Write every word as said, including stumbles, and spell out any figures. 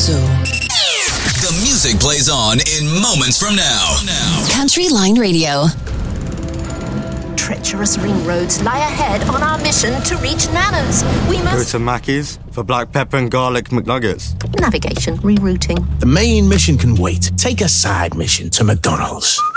so. The music plays on in moments from now. now. Country Line Radio. Treacherous ring roads lie ahead on our mission to reach Nana's. We Go must... to Mackey's for black pepper and garlic McNuggets. Navigation, rerouting. The main mission can wait. Take a side mission to McDonald's.